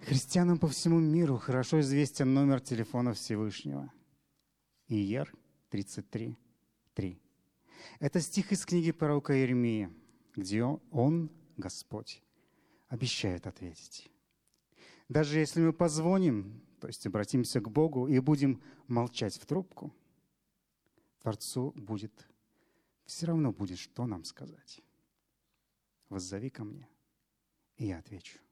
Христианам по всему миру хорошо известен номер телефона Всевышнего. Иер 33:3. Это стих из книги пророка Иеремии, где Он, Господь, обещает ответить. Даже если мы позвоним, то есть обратимся к Богу и будем молчать в трубку, Творцу все равно будет, что нам сказать. Воззови ко мне, и я отвечу.